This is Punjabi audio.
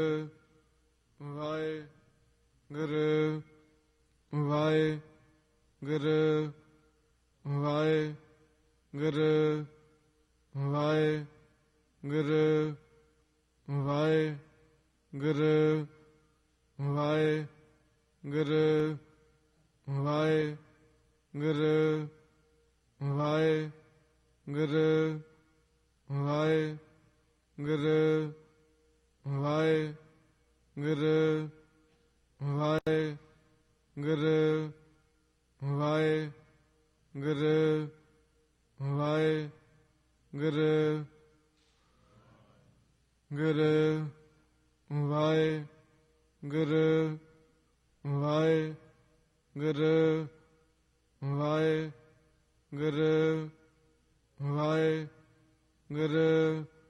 ਵਾਹਿਗੁਰੂ ਵਾਹਿਗੁਰੂ ਵਾਹਿਗੁਰੂ ਵਾਹਿਗੁਰੂ ਵਾਹਿਗੁਰੂ ਵਾਹਿਗੁਰੂ ਵਾਹਿਗੁਰੂ ਵਾਹਿਗੁਰੂ ਵਾਹਿਗੁਰੂ ਵਾਹਿਗੁਰੂ ਵਾਹਿਗੁਰੂ ਵਾਹਿਗੁਰੂ ਵਾਹਿਗੁਰੂ ਗੁਰੂ ਵਾਹਿਗੁਰੂ ਵਾਹਿਗੁਰੂ ਵਾਹਿਗੁਰੂ ਵਾਹਿਗੁਰੂ